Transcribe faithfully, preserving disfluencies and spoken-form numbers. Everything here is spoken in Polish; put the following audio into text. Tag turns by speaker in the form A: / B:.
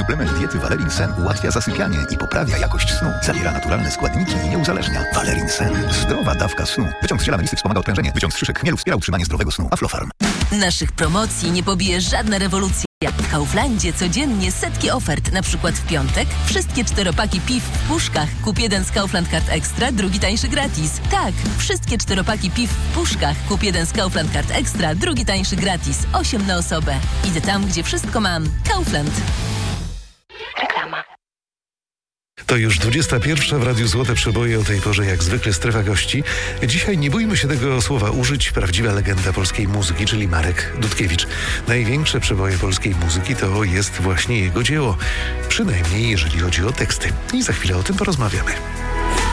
A: Suplement diety Valerin Sen ułatwia zasypianie i poprawia jakość snu. Zawiera naturalne składniki i nie uzależnia. Valerin Sen. Zdrowa dawka snu. Wyciąg z ziela melisy wspomaga odprężenie. Wyciąg z szyszek chmielu wspiera utrzymanie zdrowego snu. Aflofarm.
B: Naszych promocji nie pobije żadna rewolucja. W Kauflandzie codziennie setki ofert. Na przykład w piątek wszystkie czteropaki piw w puszkach. Kup jeden z Kaufland Card Extra, drugi tańszy gratis. Tak, wszystkie czteropaki piw w puszkach. Kup jeden z Kaufland Card Extra, drugi tańszy gratis. Osiem na osobę. Idę tam, gdzie wszystko mam. Kaufland.
C: Reklama.
D: To już dwudziesta pierwsza w Radiu Złote Przeboje, o tej porze jak zwykle strefa gości. Dzisiaj nie bójmy się tego słowa użyć, prawdziwa legenda polskiej muzyki, czyli Marek Dudkiewicz. Największe przeboje polskiej muzyki to jest właśnie jego dzieło, przynajmniej jeżeli chodzi o teksty. I za chwilę o tym porozmawiamy.